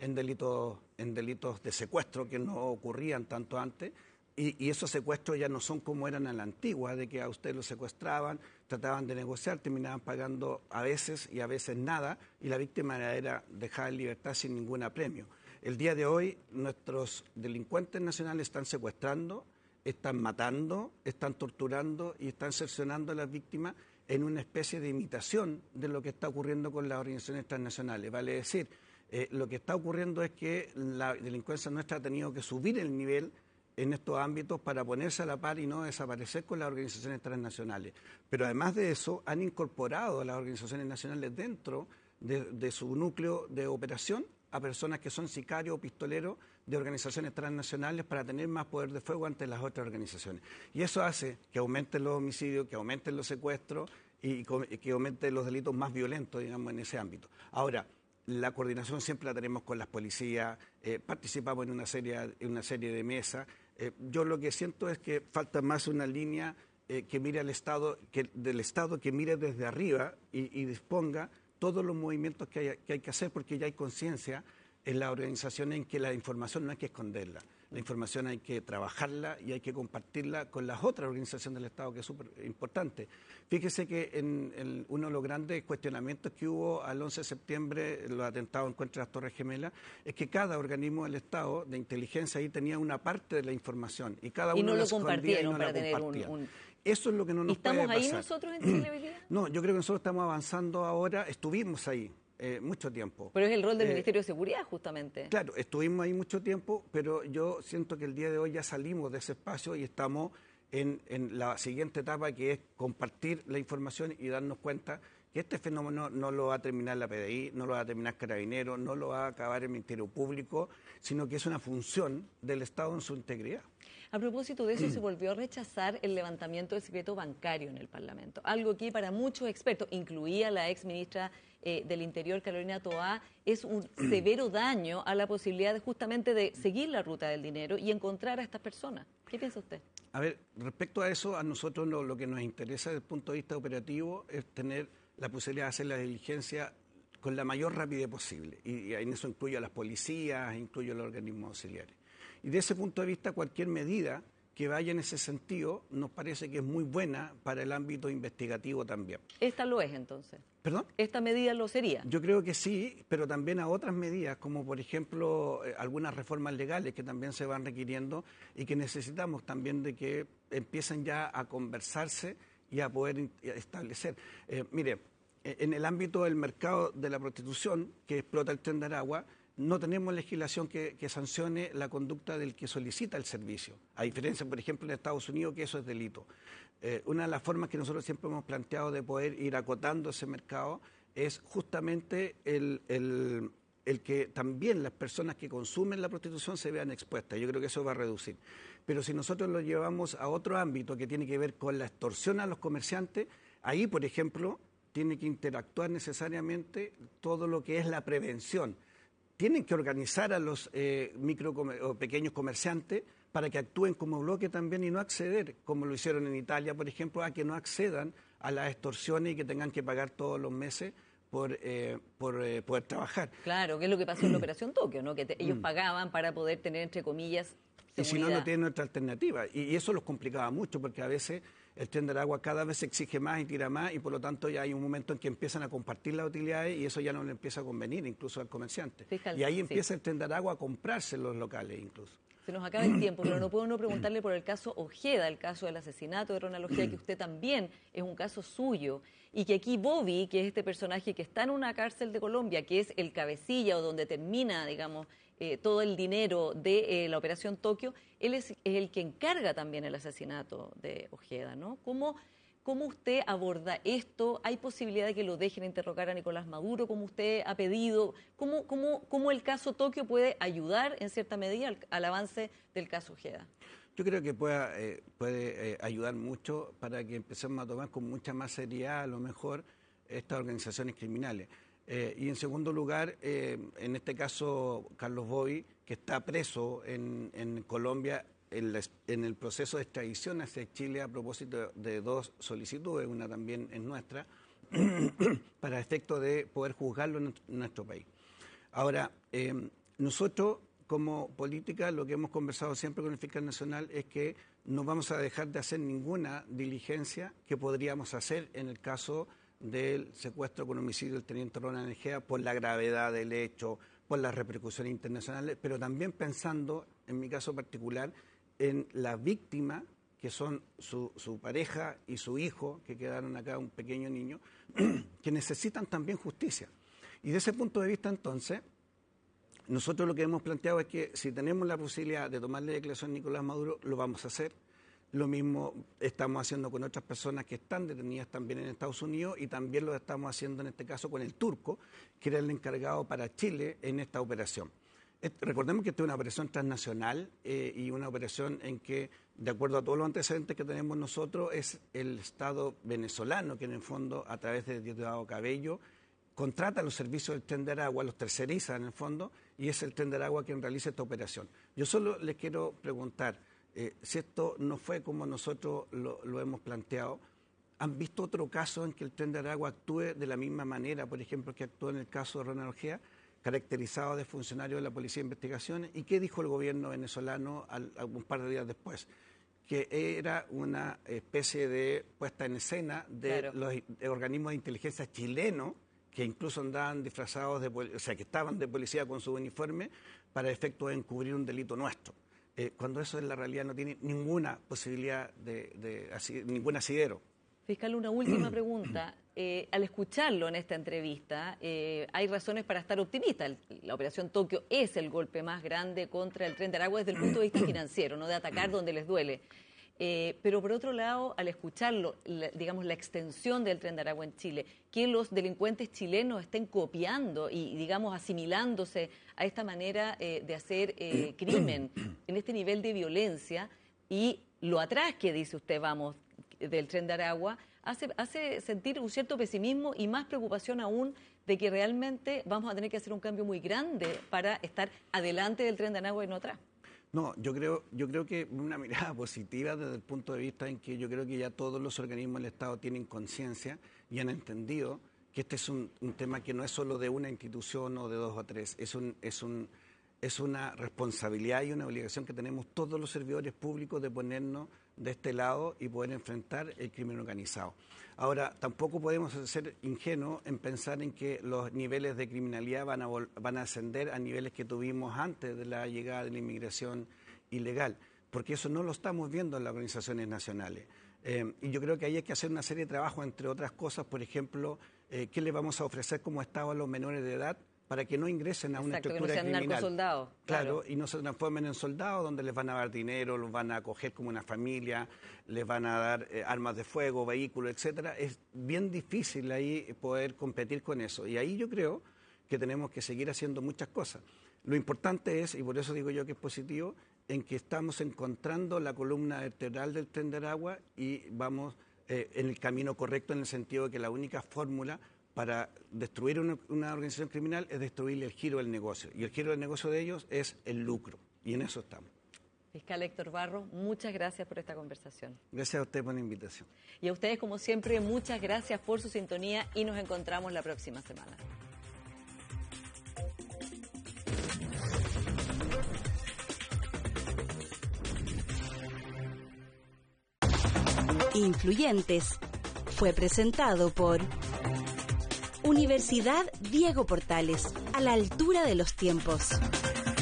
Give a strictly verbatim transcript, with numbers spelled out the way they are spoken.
en delitos, en delitos de secuestro que no ocurrían tanto antes. Y, y esos secuestros ya no son como eran en la antigua, de que a usted lo secuestraban, trataban de negociar, terminaban pagando a veces y a veces nada, y la víctima era dejada en libertad sin ningún apremio. El día de hoy nuestros delincuentes nacionales están secuestrando, están matando, están torturando y están cercenando a las víctimas en una especie de imitación de lo que está ocurriendo con las organizaciones transnacionales. Vale decir, eh, lo que está ocurriendo es que la delincuencia nuestra ha tenido que subir el nivel en estos ámbitos para ponerse a la par y no desaparecer con las organizaciones transnacionales. Pero además de eso, han incorporado a las organizaciones nacionales dentro de, de su núcleo de operación a personas que son sicarios o pistoleros de organizaciones transnacionales para tener más poder de fuego ante las otras organizaciones. Y eso hace que aumenten los homicidios, que aumenten los secuestros y que aumenten los delitos más violentos, digamos, en ese ámbito. Ahora, la coordinación siempre la tenemos con las policías, eh, participamos en una serie, en una serie de mesas. Eh, yo lo que siento es que falta más una línea eh, que mire al Estado, que, del Estado que mire desde arriba y, y disponga todos los movimientos que hay, que hay que hacer, porque ya hay conciencia en la organización en que la información no hay que esconderla. La información hay que trabajarla y hay que compartirla con las otras organizaciones del Estado, que es súper importante. Fíjese que en, en uno de los grandes cuestionamientos que hubo al once de septiembre, los atentados en contra de las Torres Gemelas, es que cada organismo del Estado de inteligencia ahí tenía una parte de la información y cada y uno no la lo compartieron y no para la tener compartía. un, un... Eso es lo que no nos puede pasar. ¿Estamos ahí nosotros en Chile hoy día? No, yo creo que nosotros estamos avanzando ahora, estuvimos ahí. Eh, mucho tiempo. Pero es el rol del eh, Ministerio de Seguridad, justamente. Claro, estuvimos ahí mucho tiempo, pero yo siento que el día de hoy ya salimos de ese espacio y estamos en, en la siguiente etapa, que es compartir la información y darnos cuenta que este fenómeno no lo va a terminar la P D I, no lo va a terminar Carabineros, no lo va a acabar el Ministerio Público, sino que es una función del Estado en su integridad. A propósito de eso, se volvió a rechazar el levantamiento del secreto bancario en el Parlamento, algo que para muchos expertos, incluía la ex ministra eh, del Interior, Carolina Toá, es un severo daño a la posibilidad de, justamente de seguir la ruta del dinero y encontrar a estas personas. ¿Qué piensa usted? A ver, respecto a eso, a nosotros lo, lo que nos interesa desde el punto de vista operativo es tener la posibilidad de hacer la diligencia con la mayor rapidez posible. Y, y en eso incluyo a las policías, incluyo a los organismos auxiliares. Y de ese punto de vista, cualquier medida que vaya en ese sentido nos parece que es muy buena para el ámbito investigativo también. ¿Esta lo es entonces? ¿Perdón? ¿Esta medida lo sería? Yo creo que sí, pero también a otras medidas, como por ejemplo eh, algunas reformas legales que también se van requiriendo y que necesitamos también de que empiecen ya a conversarse y a poder establecer. Eh, mire, en el ámbito del mercado de la prostitución que explota el Tren de Aragua, no tenemos legislación que, que sancione la conducta del que solicita el servicio, a diferencia, por ejemplo, en Estados Unidos, que eso es delito. Eh, una de las formas que nosotros siempre hemos planteado de poder ir acotando ese mercado es justamente el, el, el que también las personas que consumen la prostitución se vean expuestas. Yo creo que eso va a reducir. Pero si nosotros lo llevamos a otro ámbito que tiene que ver con la extorsión a los comerciantes, ahí, por ejemplo, tiene que interactuar necesariamente todo lo que es la prevención. Tienen que organizar a los eh, micro o pequeños comerciantes para que actúen como bloque también y no acceder, como lo hicieron en Italia, por ejemplo, a que no accedan a las extorsiones y que tengan que pagar todos los meses por, eh, por eh, poder trabajar. Claro, que es lo que pasó en la Operación Tokio, ¿no? Que te, ellos pagaban para poder tener, entre comillas, seguridad. Y si no, no tienen otra alternativa. Y, y eso los complicaba mucho, porque a veces el Tren de Aragua cada vez se exige más y tira más, y por lo tanto ya hay un momento en que empiezan a compartir las utilidades y eso ya no le empieza a convenir incluso al comerciante. Fiscal, y ahí empieza sí. el Tren de Aragua a comprarse los locales incluso. Se nos acaba el tiempo, pero no puedo no preguntarle por el caso Ojeda, el caso del asesinato de Ronald Ojeda, que usted también es un caso suyo, y que aquí Bobby, que es este personaje que está en una cárcel de Colombia, que es el cabecilla o donde termina, digamos, eh, todo el dinero de eh, la Operación Tokio, él es, es el que encarga también el asesinato de Ojeda, ¿no? ¿Cómo, ¿Cómo usted aborda esto? ¿Hay posibilidad de que lo dejen interrogar a Nicolás Maduro, como usted ha pedido? ¿Cómo, cómo, cómo el caso Tokio puede ayudar, en cierta medida, al, al avance del caso Ojeda? Yo creo que pueda, eh, puede eh, ayudar mucho para que empecemos a tomar con mucha más seriedad, a lo mejor, estas organizaciones criminales. Eh, y en segundo lugar, eh, en este caso, Carlos Bobby, que está preso en, en Colombia, En, la, en el proceso de extradición hacia Chile a propósito de dos solicitudes, una también es nuestra, para efecto de poder juzgarlo en nuestro país. Ahora, eh, nosotros, como política, lo que hemos conversado siempre con el fiscal nacional es que no vamos a dejar de hacer ninguna diligencia que podríamos hacer en el caso del secuestro con homicidio del teniente Ronald Egea por la gravedad del hecho, por las repercusiones internacionales, pero también pensando, en mi caso particular, en la víctima, que son su, su pareja y su hijo, que quedaron acá, un pequeño niño, que necesitan también justicia. Y de ese punto de vista, entonces, nosotros lo que hemos planteado es que si tenemos la posibilidad de tomarle declaración a Nicolás Maduro, lo vamos a hacer. Lo mismo estamos haciendo con otras personas que están detenidas también en Estados Unidos y también lo estamos haciendo en este caso con el turco, que era el encargado para Chile en esta operación. Recordemos que esta es una operación transnacional eh, y una operación en que, de acuerdo a todos los antecedentes que tenemos nosotros, es el Estado venezolano que en el fondo, a través de Diosdado Cabello, contrata los servicios del Tren de Aragua, los terceriza en el fondo, y es el Tren de Aragua quien realiza esta operación. Yo solo les quiero preguntar, eh, si esto no fue como nosotros lo, lo hemos planteado, ¿han visto otro caso en que el Tren de Aragua actúe de la misma manera, por ejemplo, que actuó en el caso de Ronald Egea, caracterizado de funcionario de la Policía de Investigaciones? ¿Y qué dijo el gobierno venezolano al, un par de días después? Que era una especie de puesta en escena de claro. los de organismos de inteligencia chilenos, que incluso andaban disfrazados, de, o sea, que estaban de policía con su uniforme para efecto de encubrir un delito nuestro. Eh, cuando eso en la realidad no tiene ninguna posibilidad de, de así, ningún asidero. Fiscal, una última pregunta. Eh, al escucharlo en esta entrevista, eh, hay razones para estar optimista. La Operación Tokio es el golpe más grande contra el Tren de Aragua desde el punto de vista financiero, no de atacar donde les duele. Eh, pero por otro lado, al escucharlo, la, digamos, la extensión del Tren de Aragua en Chile, que los delincuentes chilenos estén copiando y, digamos, asimilándose a esta manera eh, de hacer eh, crimen, en este nivel de violencia, y lo atrás que dice usted, vamos, del Tren de Aragua, hace, hace sentir un cierto pesimismo y más preocupación aún de que realmente vamos a tener que hacer un cambio muy grande para estar adelante del Tren de Aragua y no atrás. No, yo creo, yo creo que una mirada positiva desde el punto de vista en que yo creo que ya todos los organismos del Estado tienen conciencia y han entendido que este es un, un tema que no es solo de una institución o de dos o tres, es un, es un, es una responsabilidad y una obligación que tenemos todos los servidores públicos de ponernos de este lado y poder enfrentar el crimen organizado. Ahora, tampoco podemos ser ingenuos en pensar en que los niveles de criminalidad van a, van a ascender a niveles que tuvimos antes de la llegada de la inmigración ilegal, porque eso no lo estamos viendo en las organizaciones nacionales. Eh, y yo creo que ahí hay que hacer una serie de trabajos, entre otras cosas, por ejemplo, eh, ¿qué le vamos a ofrecer como Estado a los menores de edad para que no ingresen a una Exacto, estructura que no sean criminal? narcosoldados. Claro, Claro, y no se transformen en soldados donde les van a dar dinero, los van a acoger como una familia, les van a dar eh, armas de fuego, vehículos, etcétera. Es bien difícil ahí poder competir con eso. Y ahí yo creo que tenemos que seguir haciendo muchas cosas. Lo importante es, y por eso digo yo que es positivo, en que estamos encontrando la columna vertebral del Tren de Aragua y vamos eh, en el camino correcto, en el sentido de que la única fórmula para destruir una, una organización criminal es destruirle el giro del negocio. Y el giro del negocio de ellos es el lucro. Y en eso estamos. Fiscal Héctor Barros, muchas gracias por esta conversación. Gracias a usted por la invitación. Y a ustedes, como siempre, muchas gracias por su sintonía y nos encontramos la próxima semana. Influyentes fue presentado por Universidad Diego Portales, a la altura de los tiempos.